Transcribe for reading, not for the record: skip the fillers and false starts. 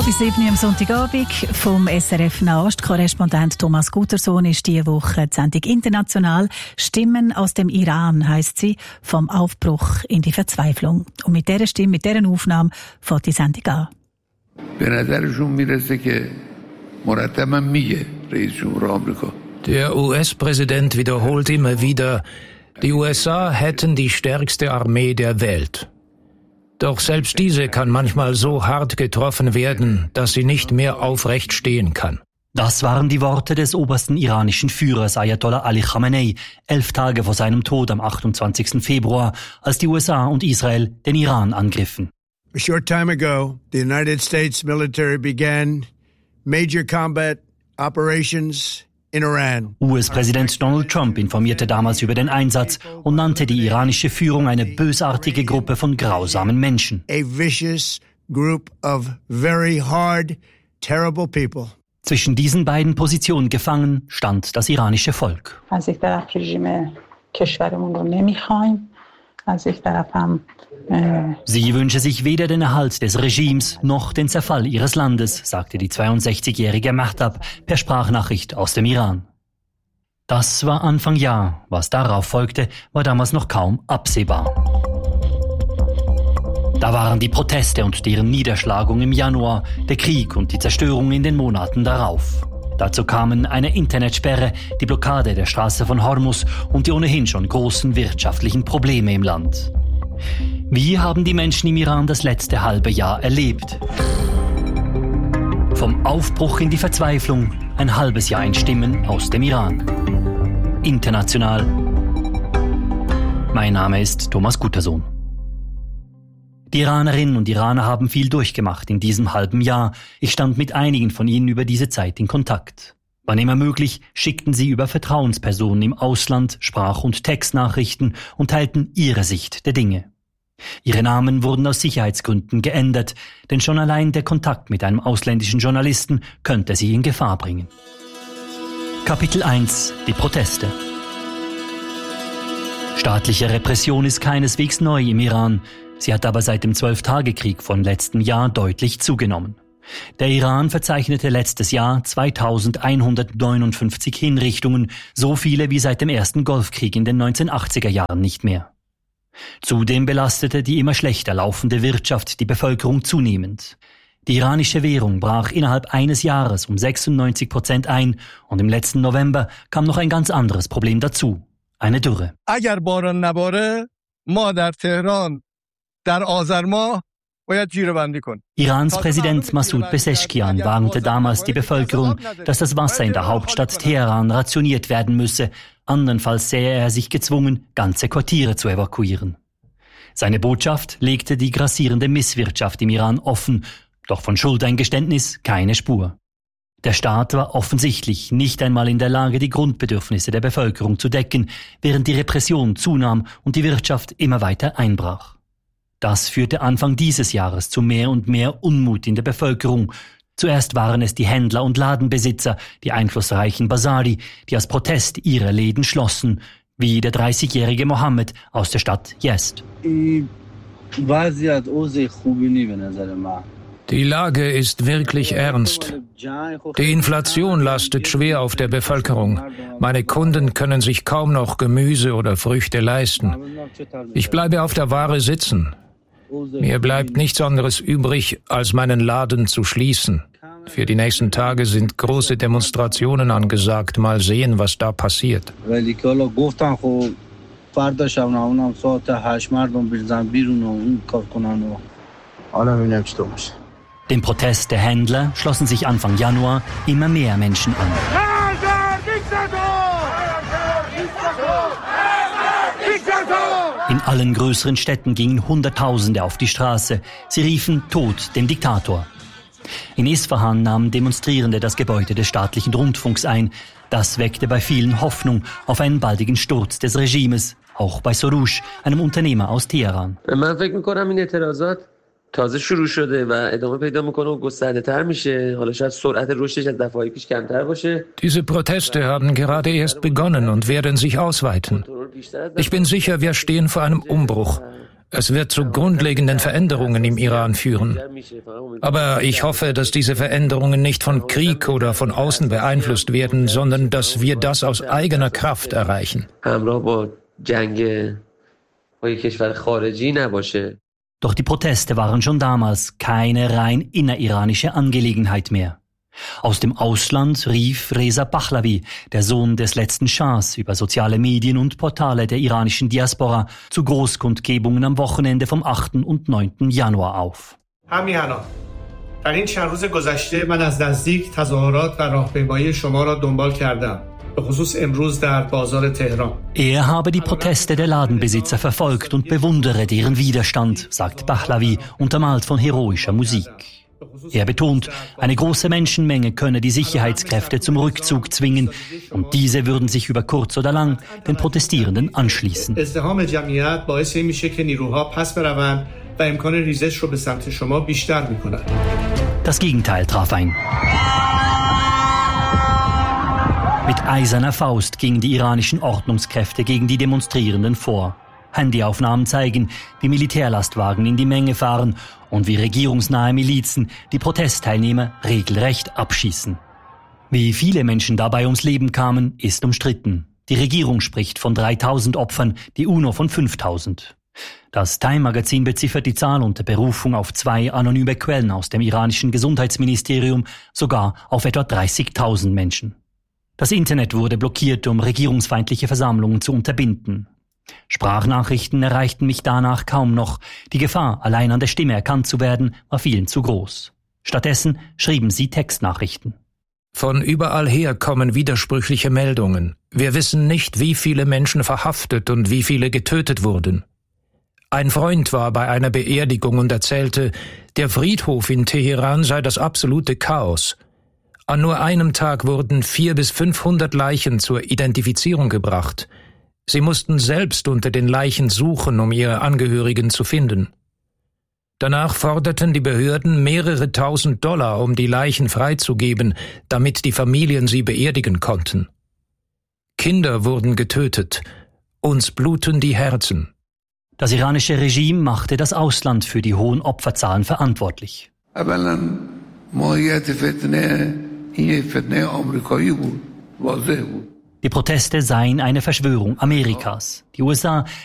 Bis 7 Uhr am Sonntagabend vom SRF Nahost-Korrespondent Thomas Gutersohn ist diese Woche die Sendung international. Stimmen aus dem Iran heisst sie, vom Aufbruch in die Verzweiflung. Und mit dieser Stimme, mit dieser Aufnahme fängt die Sendung an. Der US-Präsident wiederholt immer wieder, die USA hätten die stärkste Armee der Welt. Doch selbst diese kann manchmal so hart getroffen werden, dass sie nicht mehr aufrecht stehen kann. Das waren die Worte des obersten iranischen Führers Ayatollah Ali Khamenei 11 Tage vor seinem Tod am 28. Februar, als die USA und Israel den Iran angriffen. A short time ago, the United States military began major combat operations in Iran. US-Präsident Donald Trump informierte damals über den Einsatz und nannte die iranische Führung eine bösartige Gruppe von grausamen Menschen. A vicious group of very hard, terrible people. Zwischen diesen beiden Positionen gefangen stand das iranische Volk. Sie wünsche sich weder den Erhalt des Regimes noch den Zerfall ihres Landes, sagte die 62-jährige Mahtab per Sprachnachricht aus dem Iran. Das war Anfang Jahr. Was darauf folgte, war damals noch kaum absehbar. Da waren die Proteste und deren Niederschlagung im Januar, der Krieg und die Zerstörung in den Monaten darauf. Dazu kamen eine Internetsperre, die Blockade der Straße von Hormuz und die ohnehin schon großen wirtschaftlichen Probleme im Land. Wie haben die Menschen im Iran das letzte halbe Jahr erlebt? Vom Aufbruch in die Verzweiflung, ein halbes Jahr in Stimmen aus dem Iran. International. Mein Name ist Thomas Gutersohn. Die Iranerinnen und Iraner haben viel durchgemacht in diesem halben Jahr. Ich stand mit einigen von ihnen über diese Zeit in Kontakt. Wann immer möglich, schickten sie über Vertrauenspersonen im Ausland Sprach- und Textnachrichten und teilten ihre Sicht der Dinge. Ihre Namen wurden aus Sicherheitsgründen geändert, denn schon allein der Kontakt mit einem ausländischen Journalisten könnte sie in Gefahr bringen. Kapitel 1: Die Proteste. Staatliche Repression ist keineswegs neu im Iran. Sie hat aber seit dem 12-Tage-Krieg von letztem Jahr deutlich zugenommen. Der Iran verzeichnete letztes Jahr 2159 Hinrichtungen, so viele wie seit dem ersten Golfkrieg in den 1980er Jahren nicht mehr. Zudem belastete die immer schlechter laufende Wirtschaft die Bevölkerung zunehmend. Die iranische Währung brach innerhalb eines Jahres um 96% ein und im letzten November kam noch ein ganz anderes Problem dazu: eine Dürre. Irans Präsident Massoud Pezeshkian warnte damals die Bevölkerung, dass das Wasser in der Hauptstadt Teheran rationiert werden müsse, andernfalls sähe er sich gezwungen, ganze Quartiere zu evakuieren. Seine Botschaft legte die grassierende Misswirtschaft im Iran offen, doch von Schuldeingeständnis keine Spur. Der Staat war offensichtlich nicht einmal in der Lage, die Grundbedürfnisse der Bevölkerung zu decken, während die Repression zunahm und die Wirtschaft immer weiter einbrach. Das führte Anfang dieses Jahres zu mehr und mehr Unmut in der Bevölkerung. Zuerst waren es die Händler und Ladenbesitzer, die einflussreichen Basari, die aus Protest ihre Läden schlossen, wie der 30-jährige Mohammed aus der Stadt Yazd. Die Lage ist wirklich ernst. Die Inflation lastet schwer auf der Bevölkerung. Meine Kunden können sich kaum noch Gemüse oder Früchte leisten. Ich bleibe auf der Ware sitzen. Mir bleibt nichts anderes übrig, als meinen Laden zu schließen. Für die nächsten Tage sind große Demonstrationen angesagt. Mal sehen, was da passiert. Dem Protest der Händler schlossen sich Anfang Januar immer mehr Menschen an. In allen größeren Städten gingen Hunderttausende auf die Straße. Sie riefen Tod dem Diktator. In Isfahan nahmen Demonstrierende das Gebäude des staatlichen Rundfunks ein. Das weckte bei vielen Hoffnung auf einen baldigen Sturz des Regimes, auch bei Soroush, einem Unternehmer aus Teheran. تازه شروع شده و ادامه پیدا میکنه و گسترده‌تر میشه. حالا شاید سرعت رشدش از دفعه‌ای پیش کمتر باشه. Diese Proteste haben gerade erst begonnen und werden sich ausweiten. Ich bin sicher, wir stehen vor einem Umbruch. Es wird zu grundlegenden Veränderungen im Iran führen. Aber ich hoffe, dass diese Veränderungen nicht von Krieg oder von außen beeinflusst werden, sondern dass wir das aus eigener Kraft erreichen. Doch die Proteste waren schon damals keine rein inneriranische Angelegenheit mehr. Aus dem Ausland rief Reza Pahlavi, der Sohn des letzten Schahs, über soziale Medien und Portale der iranischen Diaspora zu Großkundgebungen am Wochenende vom 8. und 9. Januar auf. در این چند روز گذشته من از نزدیک تظاهرات و راهپیمایی شما را دنبال کردم. به خصوص امروز در بازار تهران. Er habe die Proteste der Ladenbesitzer verfolgt und bewundere deren Widerstand, sagt Pahlavi, untermalt von heroischer Musik. Er betont, eine große Menschenmenge könne die Sicherheitskräfte zum Rückzug zwingen und diese würden sich über kurz oder lang den Protestierenden anschließen. ازدحام جمعیت باعث میشه که نیروها پس بروند و امکان ریزش رو به سمت شما بیشتر میکنن. Das Gegenteil traf ein. Mit eiserner Faust gingen die iranischen Ordnungskräfte gegen die Demonstrierenden vor. Handyaufnahmen zeigen, wie Militärlastwagen in die Menge fahren und wie regierungsnahe Milizen die Protestteilnehmer regelrecht abschießen. Wie viele Menschen dabei ums Leben kamen, ist umstritten. Die Regierung spricht von 3000 Opfern, die UNO von 5000. Das Time-Magazin beziffert die Zahl unter Berufung auf 2 anonyme Quellen aus dem iranischen Gesundheitsministerium sogar auf etwa 30.000 Menschen. Das Internet wurde blockiert, um regierungsfeindliche Versammlungen zu unterbinden. Sprachnachrichten erreichten mich danach kaum noch. Die Gefahr, allein an der Stimme erkannt zu werden, war vielen zu groß. Stattdessen schrieben sie Textnachrichten. Von überall her kommen widersprüchliche Meldungen. Wir wissen nicht, wie viele Menschen verhaftet und wie viele getötet wurden. Ein Freund war bei einer Beerdigung und erzählte, der Friedhof in Teheran sei das absolute Chaos. An nur einem Tag wurden 400 bis 500 Leichen zur Identifizierung gebracht. Sie mussten selbst unter den Leichen suchen, um ihre Angehörigen zu finden. Danach forderten die Behörden mehrere tausend $, um die Leichen freizugeben, damit die Familien sie beerdigen konnten. Kinder wurden getötet. Uns bluten die Herzen. Das iranische Regime machte das Ausland für die hohen Opferzahlen verantwortlich. Die Proteste seien eine Verschwörung Amerikas. Die USA